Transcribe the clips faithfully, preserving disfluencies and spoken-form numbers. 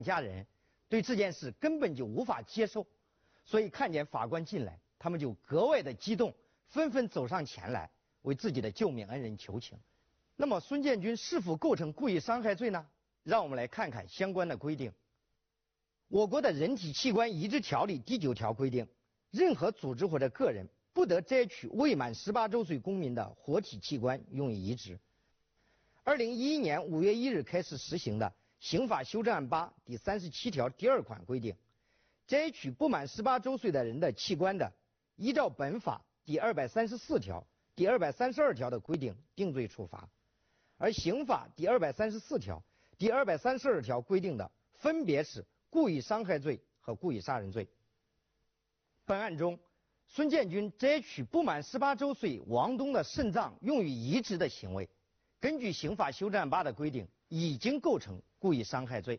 家人对这件事根本就无法接受，所以看见法官进来，他们就格外的激动，纷纷走上前来为自己的救命恩人求情。那么孙建军是否构成故意伤害罪呢？让我们来看看相关的规定。我国的人体器官移植条例第九条规定，任何组织或者个人不得摘取未满十八周岁公民的活体器官用于移植。二零一一年五月一日开始实行的刑法修正案八第三十七条第二款规定，摘取不满十八周岁的人的器官的，依照本法第二百三十四条、第二百三十二条的规定定罪处罚，而刑法第二百三十四条、第二百三十二条规定的分别是故意伤害罪和故意杀人罪。本案中，孙建军摘取不满十八周岁王东的肾脏用于移植的行为，根据刑法修正案八的规定，已经构成故意伤害罪。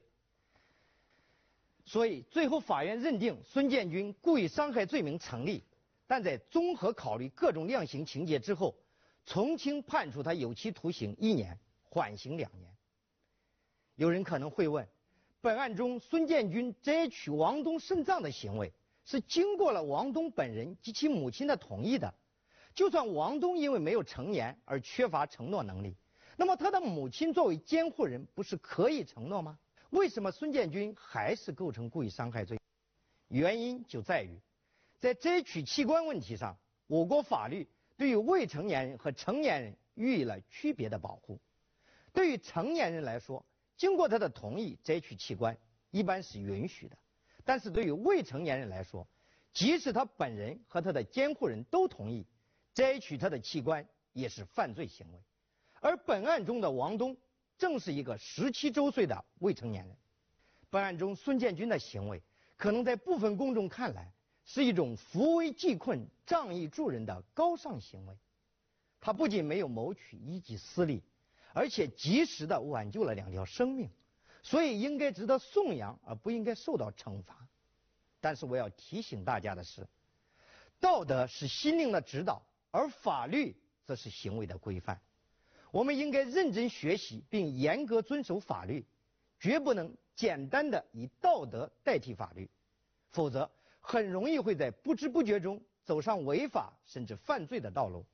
所以最后法院认定孙建军故意伤害罪名成立，但在综合考虑各种量刑情节之后，从轻判处他有期徒刑一年，缓刑两年。有人可能会问，本案中孙建军摘取王东肾脏的行为是经过了王东本人及其母亲的同意的，就算王东因为没有成年而缺乏承诺能力，那么他的母亲作为监护人不是可以承诺吗？为什么孙建军还是构成故意伤害罪？原因就在于在摘取器官问题上，我国法律对于未成年人和成年人予以了区别的保护。对于成年人来说，经过他的同意摘取器官一般是允许的，但是对于未成年人来说，即使他本人和他的监护人都同意，摘取他的器官也是犯罪行为。而本案中的王东正是一个十七周岁的未成年人。本案中孙建军的行为可能在部分公众看来是一种扶危济困、仗义助人的高尚行为，他不仅没有谋取一己私利，而且及时地挽救了两条生命，所以应该值得颂扬，而不应该受到惩罚。但是我要提醒大家的是，道德是心灵的指导，而法律则是行为的规范。我们应该认真学习并严格遵守法律，绝不能简单的以道德代替法律，否则很容易会在不知不觉中走上违法甚至犯罪的道路。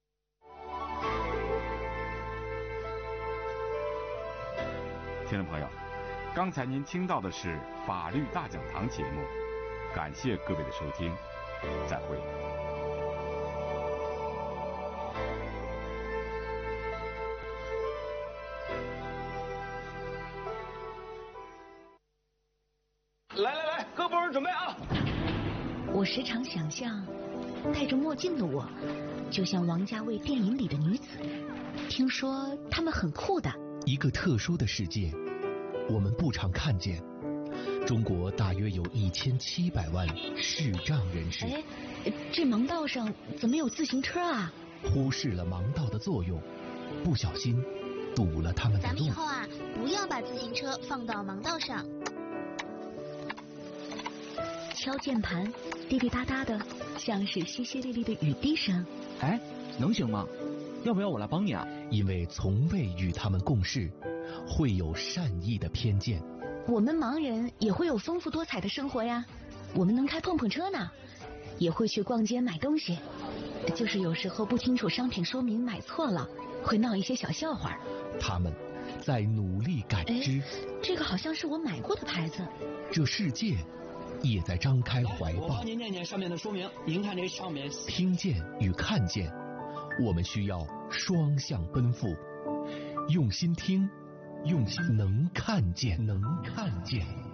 听众朋友，刚才您听到的是法律大讲堂节目，感谢各位的收听，再会。 来来来，各部门准备啊！ 我时常想象，戴着墨镜的我，就像王家卫电影里的女子。听说她们很酷的。 一个特殊的世界，我们不常看见。中国大约有一千七百万视障人士。 哎，这盲道上怎么有自行车啊？ 忽视了盲道的作用，不小心堵了他们的路。 咱们以后啊，不要把自行车放到盲道上。 敲键盘，滴滴答答的，像是淅淅沥沥的雨滴声。 哎，能行吗？要不要我来帮你啊？ 因为从未与他们共事，会有善意的偏见。 我们盲人也会有丰富多彩的生活呀，我们能开碰碰车呢，也会去逛街买东西，就是有时候不清楚商品说明买错了，会闹一些小笑话。 他们在努力感知。 这个好像是我买过的牌子。 这世界也在张开怀抱。 我帮您念念上面的说明，您看这上面。 听见与看见，我们需要双向奔赴，用心听，用心能看见，能看见。